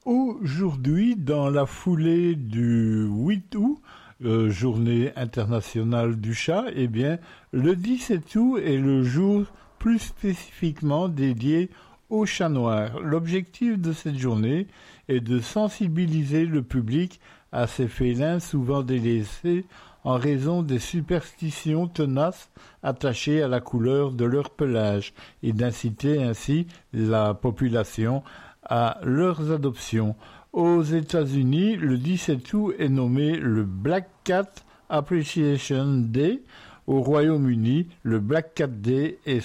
Aujourd'hui, dans la foulée du 8 août, journée internationale du chat, eh bien, le 17 août est le jour plus spécifiquement dédié au chat noir. L'objectif de cette journée est de sensibiliser le public à ces félins souvent délaissés en raison des superstitions tenaces attachées à la couleur de leur pelage et d'inciter ainsi la population à leurs adoptions. Aux États-Unis, le 17 août est nommé le Black Cat Appreciation Day. Au Royaume-Uni, le Black Cat Day est